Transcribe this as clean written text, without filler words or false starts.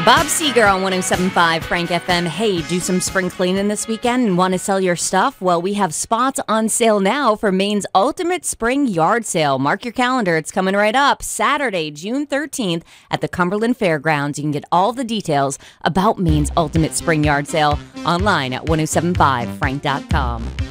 Bob Seger on 107.5 Frank FM. Hey, do some spring cleaning this weekend and want to sell your stuff? Well, we have spots on sale now for Maine's ultimate spring yard sale. Mark your calendar. It's coming right up. Saturday, June 13th at the Cumberland Fairgrounds. You can get all the details about Maine's ultimate spring yard sale online at 1075frank.com.